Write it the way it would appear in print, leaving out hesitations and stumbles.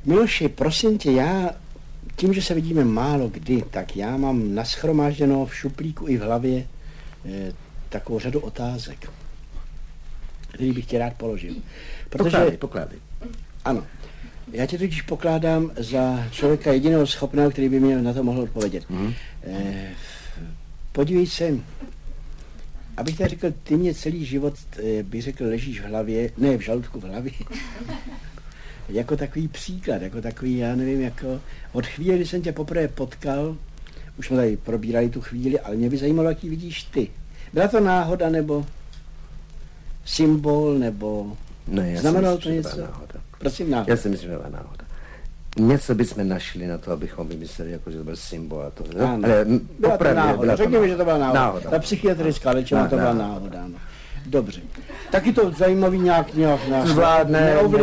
Miloši, prosím tě, já tím, že se vidíme málo kdy, tak já mám nashromážděno v šuplíku i v hlavě takovou řadu otázek, který bych ti rád položil. Protože... Pokládej. Ano. Já tě totiž pokládám za člověka jediného schopného, který by mě na to mohl odpovědět. Podívej se, abych tak řekl, ty mě celý život, bych řekl, ležíš v hlavě, ne v žaludku, v hlavě. Jako takový příklad, jako takový, já nevím, jako od chvíle, kdy jsem tě poprvé potkal, už jsme tady probírali tu chvíli, ale mě by zajímalo, jaký vidíš ty. Byla to náhoda, nebo symbol, nebo znamenalo to něco? Prosím, náhoda. Já si myslím, že byla náhoda. Něco bychom našli na to, abychom vymysleli, jako, že to byl symbol a to. Ale byla to náhoda. Řekněme, že to byla náhoda. Ta psychiatrická léčba, to byla náhoda. Ano. Dobře. Taky to zajímavý nějak zvládne.